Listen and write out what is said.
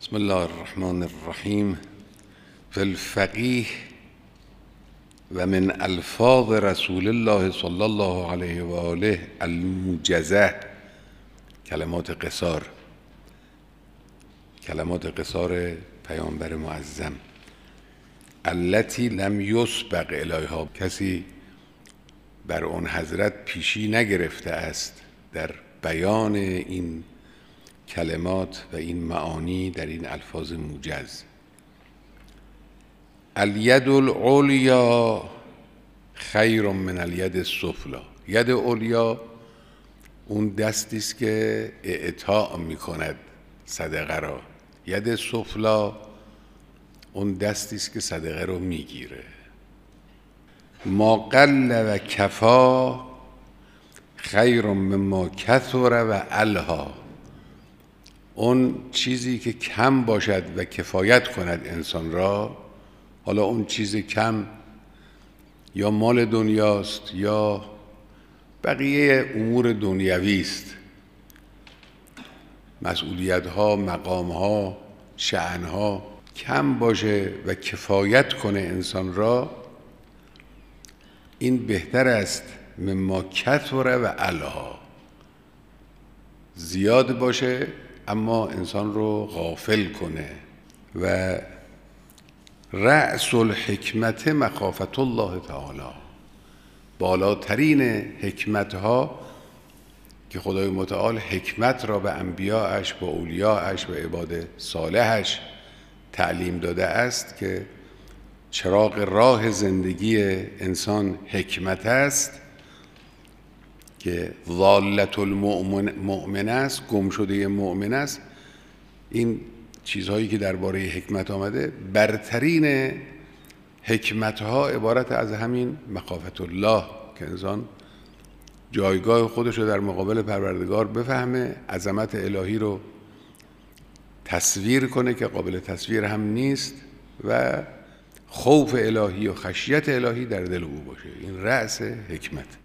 بسم الله الرحمن الرحیم. فی الفقیه و من الفاظ رسول الله صلی الله علیه و آله الموجزه، کلمات قصار پیامبر معظم، التي لم یسبق الیها، کسی بر اون حضرت پیشی نگرفته است در بیان این کلمات و این معانی در این الفاظ موجز. الید العلیا خیر من الید السفلی. ید علیا اون دستی است که اعطا میکند صدقه را، ید سفلا اون دستی است که صدقه رو میگیره. ما قل و کفا خیر مما کثر و الها. اون چیزی که کم باشد و کفایت کند انسان را، حالا اون چیز کم یا مال دنیاست یا بقیه امور دنیوی است، مسئولیت ها، مقام ها، شأن ها، کم باشه و کفایت کنه انسان را، این بهتر است مما کثر و الها. زیاد باشه اما انسان رو غافل کنه. و رأس الحکمت مخافت الله تعالی، بالاترین حکمت ها که خدای متعال حکمت را به انبیاءش، به اولیاءش و عباد صالحش تعلیم داده است که چراغ راه زندگی انسان حکمت است، که ضالة المؤمن است، گم شده مؤمن است. این چیزهایی که درباره حکمت آمده، برترین حکمت ها عبارت از همین مخافت الله، که انسان جایگاه خودش رو در مقابل پروردگار بفهمه، عظمت الهی رو تصویر کنه که قابل تصویر هم نیست و خوف الهی و خشیت الهی در دل او باشه. این رأس حکمت.